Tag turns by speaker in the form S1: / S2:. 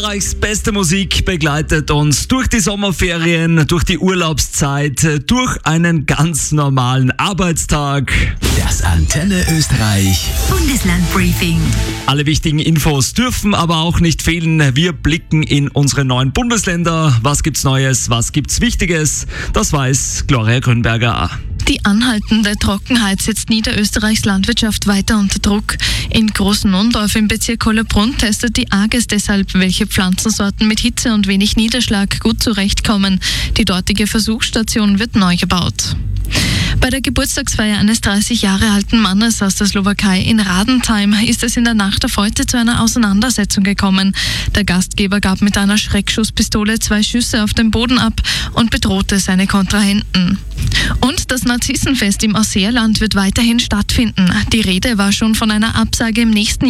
S1: Österreichs beste Musik begleitet uns durch die Sommerferien, durch die Urlaubszeit, durch einen ganz normalen Arbeitstag.
S2: Das Antenne Österreich
S3: Bundeslandbriefing.
S1: Alle wichtigen Infos dürfen aber auch nicht fehlen. Wir blicken in unsere neuen Bundesländer. Was gibt's Neues? Was gibt's Wichtiges? Das weiß Gloria Grünberger.
S4: Die anhaltende Trockenheit setzt Niederösterreichs Landwirtschaft weiter unter Druck. In Großnondorf im Bezirk Hollabrunn testet die AGES deshalb, welche Pflanzensorten mit Hitze und wenig Niederschlag gut zurechtkommen. Die dortige Versuchsstation wird neu gebaut. Bei der Geburtstagsfeier eines 30 Jahre alten Mannes aus der Slowakei in Radentheim ist es in der Nacht auf heute zu einer Auseinandersetzung gekommen. Der Gastgeber gab mit einer Schreckschusspistole 2 Schüsse auf den Boden ab und bedrohte seine Kontrahenten. Und das Narzissenfest im Ausseerland wird weiterhin stattfinden. Die Rede war schon von einer Absage im nächsten Jahr.